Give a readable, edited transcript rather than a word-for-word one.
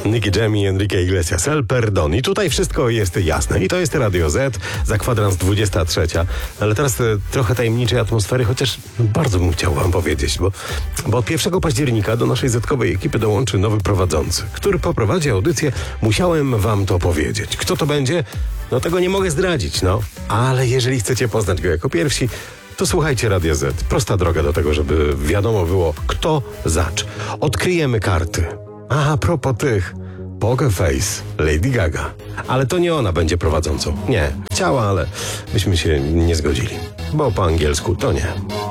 Nicky Jam i Enrique Iglesias, El Perdón. I tutaj wszystko jest jasne. I to jest Radio Z, za kwadrans 23. Ale teraz trochę tajemniczej atmosfery, chociaż bardzo bym chciał wam powiedzieć, bo od 1 października do naszej Z-kowej ekipy dołączy nowy prowadzący, który poprowadzi audycję. Musiałem wam to powiedzieć. Kto to będzie? No tego nie mogę zdradzić, no. Ale jeżeli chcecie poznać go jako pierwsi, to słuchajcie Radia Z. Prosta droga do tego, żeby wiadomo było, kto zacz. Odkryjemy karty. A propos tych, Poker Face, Lady Gaga. Ale to nie ona będzie prowadzącą. Nie, chciała, ale myśmy się nie zgodzili. Bo po angielsku to nie.